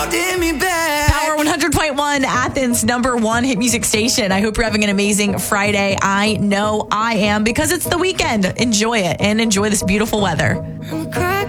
Power 100.1, Athens' #1 hit music station. I hope you're having an amazing Friday. I know I am, because it's the weekend. Enjoy it and enjoy this beautiful weather. I'm a crack